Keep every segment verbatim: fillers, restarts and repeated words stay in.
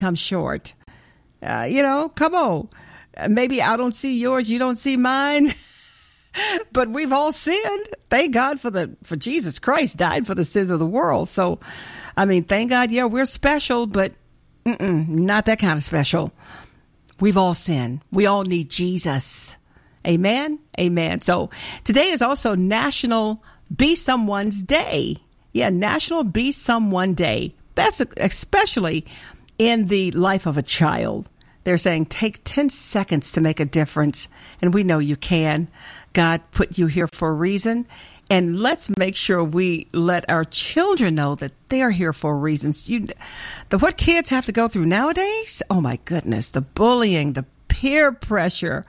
come short. Uh, you know, come on. Uh, maybe I don't see yours, you don't see mine. But we've all sinned. Thank God for the for Jesus Christ died for the sins of the world. So, I mean, thank God, yeah, we're special, but mm-mm, not that kind of special. We've all sinned. We all need Jesus. Amen? Amen. So today is also National Be Someone's Day. Yeah, National Be Someone Day, Best, especially in the life of a child. They're saying take ten seconds to make a difference, and we know you can. God put you here for a reason, and let's make sure we let our children know that they're here for reasons. You, the what kids have to go through nowadays, oh my goodness, the bullying, the peer pressure,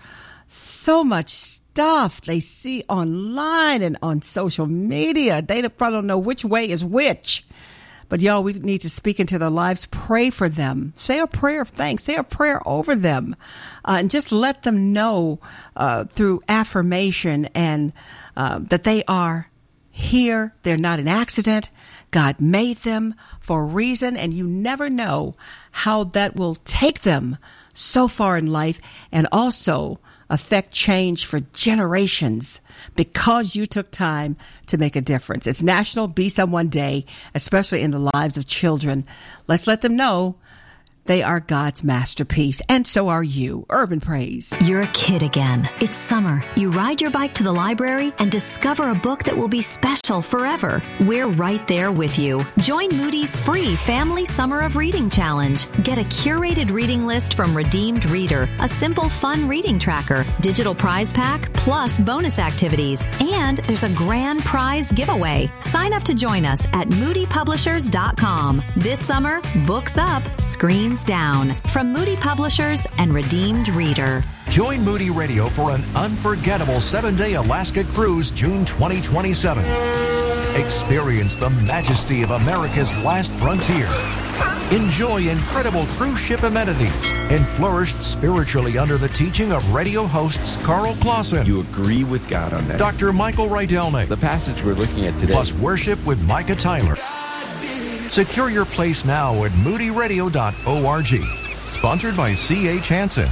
so much stuff they see online and on social media. They probably don't know which way is which. But y'all, we need to speak into their lives. Pray for them. Say a prayer of thanks. Say a prayer over them. Uh, and just let them know uh, through affirmation and uh, that they are here. They're not an accident. God made them for a reason. And you never know how that will take them so far in life and also affect change for generations because you took time to make a difference. It's National Be Someone Day, especially in the lives of children. Let's let them know they are God's masterpiece, and so are you. Urban Praise. You're a kid again. It's summer. You ride your bike to the library and discover a book that will be special forever. We're right there with you. Join Moody's free Family Summer of Reading Challenge. Get a curated reading list from Redeemed Reader, a simple, fun reading tracker, digital prize pack, plus bonus activities. And there's a grand prize giveaway. Sign up to join us at moody publishers dot com. This summer, books up, screens down. From Moody Publishers and Redeemed Reader. Join Moody Radio for an unforgettable seven-day Alaska cruise June twenty twenty-seven. Experience the majesty of America's last frontier. Enjoy incredible cruise ship amenities and flourish spiritually under the teaching of radio hosts Carl Clausen. You agree with God on that. Doctor Michael Rydelnik. The passage we're looking at today. Plus worship with Micah Tyler. Secure your place now at moody radio dot org. Sponsored by C H Hansen.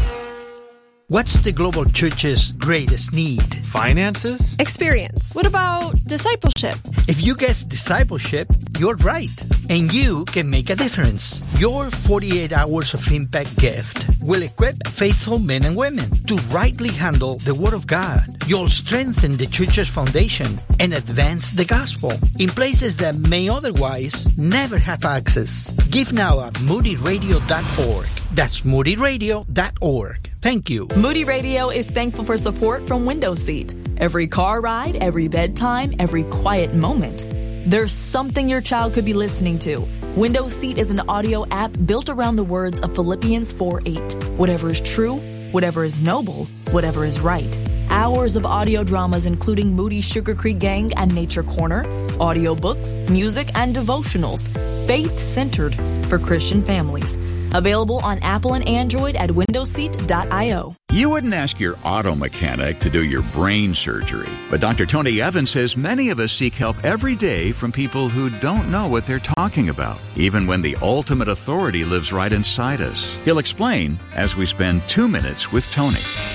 What's the global church's greatest need? Finances? Experience. What about discipleship? If you guess discipleship, you're right. And you can make a difference. Your forty-eight hours of impact gift will equip faithful men and women to rightly handle the Word of God. You'll strengthen the church's foundation and advance the gospel in places that may otherwise never have access. Give now at moody radio dot org. That's moody radio dot org. Thank you. Moody Radio is thankful for support from Window Seat. Every car ride, every bedtime, every quiet moment. There's something your child could be listening to. Window Seat is an audio app built around the words of Philippians four eight. Whatever is true, whatever is noble, whatever is right. Hours of audio dramas including Moody's Sugar Creek Gang and Nature Corner, audiobooks, music, and devotionals. Faith-centered for Christian families. Available on Apple and Android at window seat dot io. You wouldn't ask your auto mechanic to do your brain surgery, but Doctor Tony Evans says many of us seek help every day from people who don't know what they're talking about, even when the ultimate authority lives right inside us. He'll explain as we spend two minutes with Tony.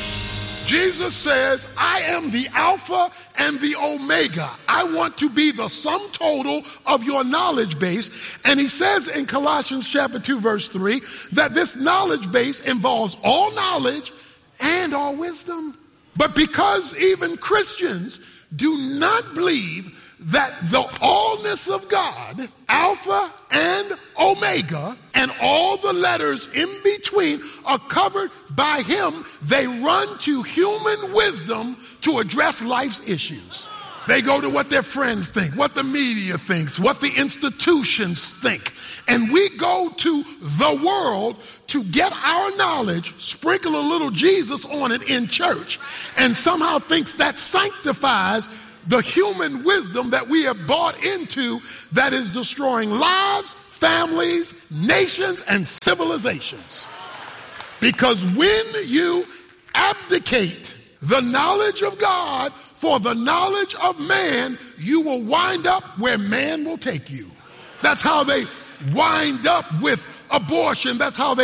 Jesus says, I am the Alpha and the Omega. I want to be the sum total of your knowledge base. And he says in Colossians chapter two, verse three, that this knowledge base involves all knowledge and all wisdom. But because even Christians do not believe that the allness of God, Alpha and Omega, and all the letters in between are covered by him, they run to human wisdom to address life's issues. They go to what their friends think, what the media thinks, what the institutions think. And we go to the world to get our knowledge, sprinkle a little Jesus on it in church, and somehow thinks that sanctifies the human wisdom that we have bought into that is destroying lives, families, nations, and civilizations. Because when you abdicate the knowledge of God for the knowledge of man, you will wind up where man will take you. That's how they wind up with abortion. That's how they